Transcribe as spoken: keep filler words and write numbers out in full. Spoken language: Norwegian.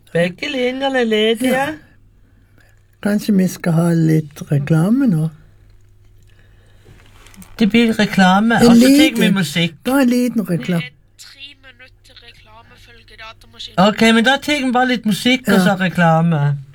Begge linjene er ledige. Ja. Kanskje vi skal ha litt reklame nå? Det blir reklame, En og så liten- tar vi musikk. Bare en liten reklame. Tre minutter reklame følge datamaskinen. Ok, men da tar vi bare litt musikk og så reklame.